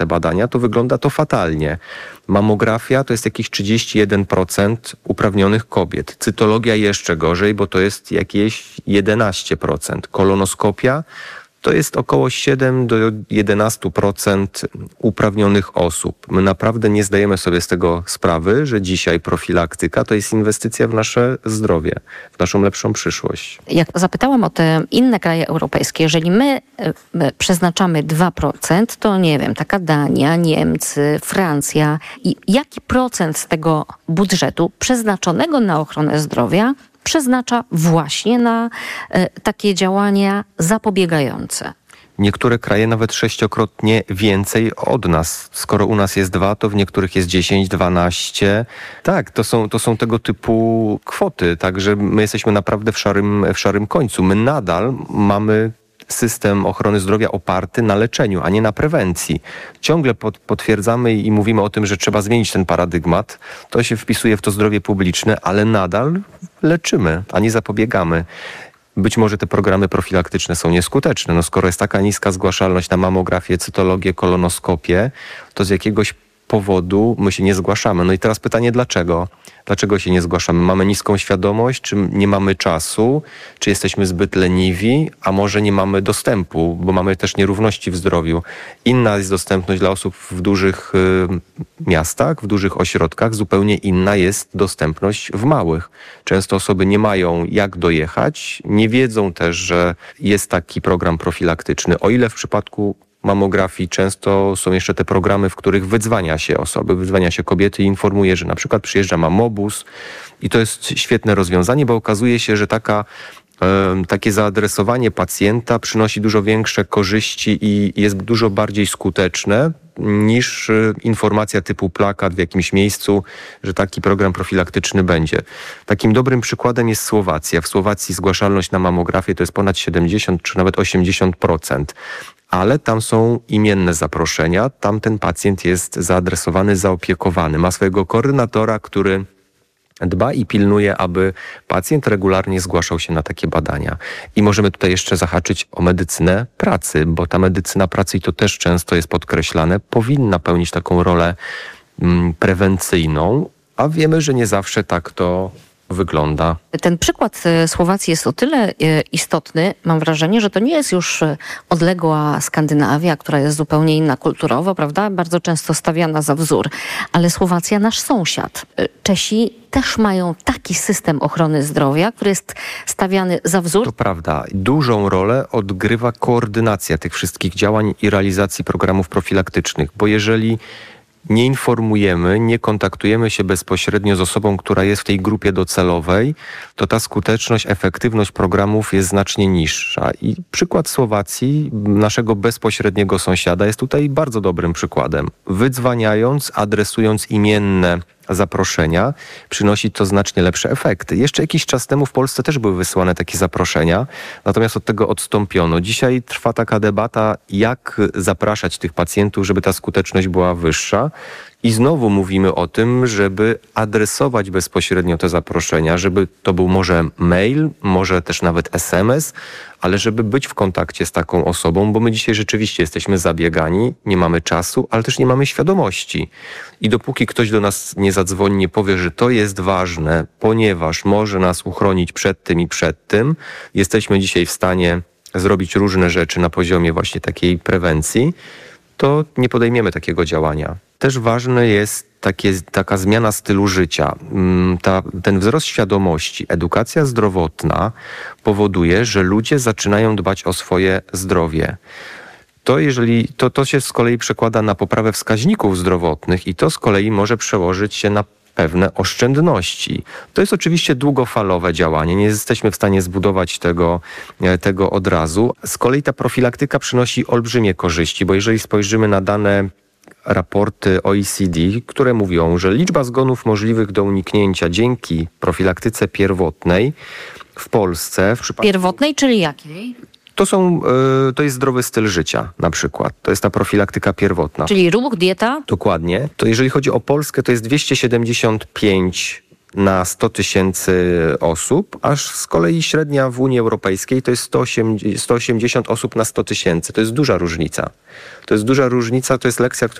te badania, to wygląda to fatalnie. Mamografia to jest jakieś 31% uprawnionych kobiet. Cytologia jeszcze gorzej, bo to jest jakieś 11%. Kolonoskopia to jest około 7 do 11% uprawnionych osób. My naprawdę nie zdajemy sobie z tego sprawy, że dzisiaj profilaktyka to jest inwestycja w nasze zdrowie, w naszą lepszą przyszłość. Jak zapytałam o te inne kraje europejskie, jeżeli my przeznaczamy 2%, to nie wiem, taka Dania, Niemcy, Francja. I jaki procent z tego budżetu przeznaczonego na ochronę zdrowia przeznacza właśnie na takie działania zapobiegające? Niektóre kraje nawet 6-krotnie więcej od nas. Skoro u nas jest 2, to w niektórych jest 10, 12. Tak, to są tego typu kwoty. Także my jesteśmy naprawdę w szarym końcu. My nadal mamy system ochrony zdrowia oparty na leczeniu, a nie na prewencji. Ciągle potwierdzamy i mówimy o tym, że trzeba zmienić ten paradygmat. To się wpisuje w to zdrowie publiczne, ale nadal leczymy, a nie zapobiegamy. Być może te programy profilaktyczne są nieskuteczne. No skoro jest taka niska zgłaszalność na mamografię, cytologię, kolonoskopię, to z jakiegoś powodu my się nie zgłaszamy. No i teraz pytanie, dlaczego? Dlaczego się nie zgłaszamy? Mamy niską świadomość, czy nie mamy czasu, czy jesteśmy zbyt leniwi, a może nie mamy dostępu, bo mamy też nierówności w zdrowiu. Inna jest dostępność dla osób w dużych miastach, w dużych ośrodkach, zupełnie inna jest dostępność w małych. Często osoby nie mają jak dojechać, nie wiedzą też, że jest taki program profilaktyczny. O ile w przypadku mamografii często są jeszcze te programy, w których wydzwania się osoby, wydzwania się kobiety i informuje, że na przykład przyjeżdża mamobus i to jest świetne rozwiązanie, bo okazuje się, że takie zaadresowanie pacjenta przynosi dużo większe korzyści i jest dużo bardziej skuteczne niż informacja typu plakat w jakimś miejscu, że taki program profilaktyczny będzie. Takim dobrym przykładem jest Słowacja. W Słowacji zgłaszalność na mamografię to jest ponad 70 czy nawet 80%. Ale tam są imienne zaproszenia, tam ten pacjent jest zaadresowany, zaopiekowany. Ma swojego koordynatora, który dba i pilnuje, aby pacjent regularnie zgłaszał się na takie badania. I możemy tutaj jeszcze zahaczyć o medycynę pracy, bo ta medycyna pracy, i to też często jest podkreślane, powinna pełnić taką rolę prewencyjną, a wiemy, że nie zawsze tak to wygląda. Ten przykład Słowacji jest o tyle istotny, mam wrażenie, że to nie jest już odległa Skandynawia, która jest zupełnie inna kulturowo, prawda? Bardzo często stawiana za wzór. Ale Słowacja, nasz sąsiad. Czesi też mają taki system ochrony zdrowia, który jest stawiany za wzór. To prawda. Dużą rolę odgrywa koordynacja tych wszystkich działań i realizacji programów profilaktycznych, bo jeżeli nie informujemy, nie kontaktujemy się bezpośrednio z osobą, która jest w tej grupie docelowej, to ta skuteczność, efektywność programów jest znacznie niższa. I przykład Słowacji, naszego bezpośredniego sąsiada, jest tutaj bardzo dobrym przykładem. Wydzwaniając, adresując imienne zaproszenia, przynosi to znacznie lepsze efekty. Jeszcze jakiś czas temu w Polsce też były wysyłane takie zaproszenia, natomiast od tego odstąpiono. Dzisiaj trwa taka debata, jak zapraszać tych pacjentów, żeby ta skuteczność była wyższa. I znowu mówimy o tym, żeby adresować bezpośrednio te zaproszenia, żeby to był może mail, może też nawet SMS, ale żeby być w kontakcie z taką osobą, bo my dzisiaj rzeczywiście jesteśmy zabiegani, nie mamy czasu, ale też nie mamy świadomości. I dopóki ktoś do nas nie zadzwoni, nie powie, że to jest ważne, ponieważ może nas uchronić przed tym i przed tym, jesteśmy dzisiaj w stanie zrobić różne rzeczy na poziomie właśnie takiej prewencji, to nie podejmiemy takiego działania. Też ważne jest taka zmiana stylu życia. Ten wzrost świadomości, edukacja zdrowotna powoduje, że ludzie zaczynają dbać o swoje zdrowie. To się z kolei przekłada na poprawę wskaźników zdrowotnych i to z kolei może przełożyć się na pewne oszczędności. To jest oczywiście długofalowe działanie. Nie jesteśmy w stanie zbudować tego od razu. Z kolei ta profilaktyka przynosi olbrzymie korzyści, bo jeżeli spojrzymy na dane raporty OECD, które mówią, że liczba zgonów możliwych do uniknięcia dzięki profilaktyce pierwotnej w Polsce... Pierwotnej, czyli jakiej? To jest zdrowy styl życia na przykład. To jest ta profilaktyka pierwotna. Czyli ruch, dieta? Dokładnie. To jeżeli chodzi o Polskę, to jest 275 na 100 tysięcy osób, aż z kolei średnia w Unii Europejskiej to jest 180 osób na 100 tysięcy. To jest duża różnica. To jest lekcja,